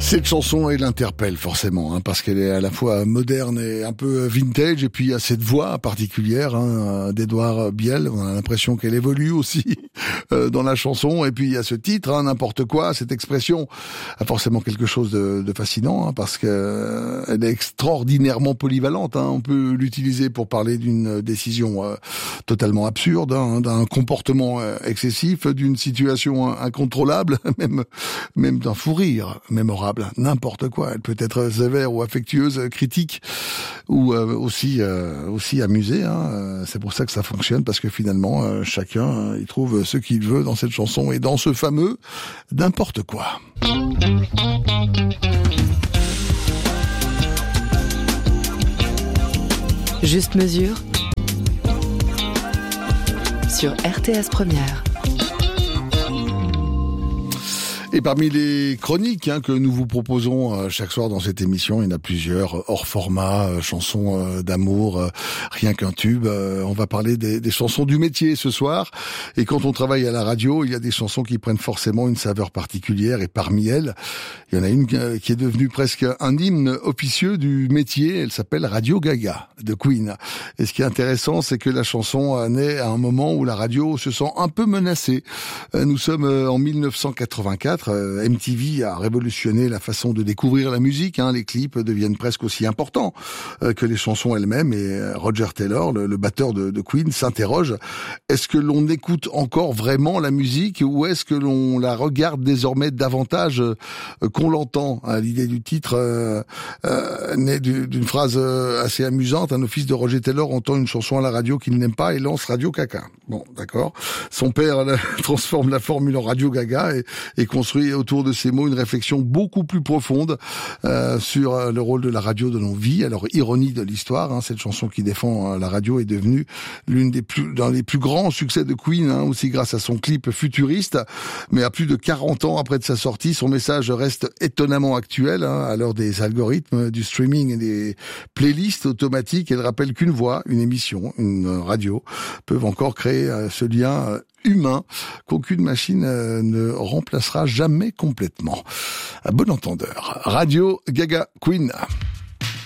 Cette chanson, elle interpelle forcément, parce qu'elle est à la fois moderne et un peu vintage, et puis il y a cette voix particulière d'Edouard Biel. On a l'impression qu'elle évolue aussi dans la chanson, et puis il y a ce titre, n'importe quoi. Cette expression a forcément quelque chose de fascinant, parce que elle est extraordinairement polyvalente. On peut l'utiliser pour parler d'une décision totalement absurde, d'un comportement excessif, d'une situation incontrôlable, même d'un fou rire mémorable. N'importe quoi. Elle peut être sévère ou affectueuse, critique ou aussi amusée. C'est pour ça que ça fonctionne, parce que finalement chacun il trouve ce qu'il veut dans cette chanson et dans ce fameux n'importe quoi. Juste mesure sur RTS Première. Et parmi les chroniques que nous vous proposons chaque soir dans cette émission, il y en a plusieurs, hors format, chansons d'amour, rien qu'un tube. On va parler des chansons du métier ce soir. Et quand on travaille à la radio, il y a des chansons qui prennent forcément une saveur particulière. Et parmi elles, il y en a une qui est devenue presque un hymne officieux du métier. Elle s'appelle Radio Gaga de Queen. Et ce qui est intéressant, c'est que la chanson naît à un moment où la radio se sent un peu menacée. Nous sommes en 1984. MTV a révolutionné la façon de découvrir la musique. Les clips deviennent presque aussi importants que les chansons elles-mêmes. Et Roger Taylor, le batteur de Queen, s'interroge: est-ce que l'on écoute encore vraiment la musique, ou est-ce que l'on la regarde désormais davantage qu'on l'entend? L'idée du titre naît d'une phrase assez amusante. Un office de Roger Taylor entend une chanson à la radio qu'il n'aime pas et lance Radio Caca. Bon, d'accord. Son père transforme la formule en Radio Gaga et construit autour de ces mots une réflexion beaucoup plus profonde sur le rôle de la radio dans nos vies. Alors, ironie de l'histoire, cette chanson qui défend la radio est devenue dans les plus grands succès de Queen, aussi grâce à son clip futuriste. Mais à plus de 40 ans après de sa sortie, son message reste étonnamment actuel, à l'heure des algorithmes, du streaming et des playlists automatiques. Elle rappelle qu'une voix, une émission, une radio peuvent encore créer ce lien humain qu'aucune machine ne remplacera jamais complètement. À bon entendeur, Radio Gaga Queen.